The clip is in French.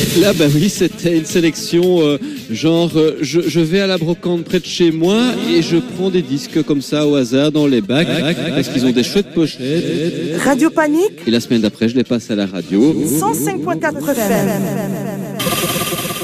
Là, bah oui, c'était une sélection je vais à la brocante près de chez moi et je prends des disques comme ça au hasard dans les bacs parce qu'ils ont des chouettes pochettes. Radio Panique. Et la semaine d'après, je les passe à la radio. 105.4 FM.